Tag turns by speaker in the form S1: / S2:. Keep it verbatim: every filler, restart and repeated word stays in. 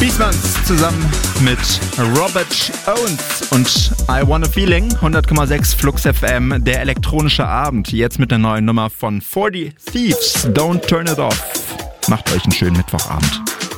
S1: Wiesmanns zusammen mit Robert Owens und I Want a Feeling, hundert Komma sechs Flux F M, der elektronische Abend, jetzt mit der neuen Nummer von forty Thieves, Don't Turn It Off. Macht euch einen schönen Mittwochabend.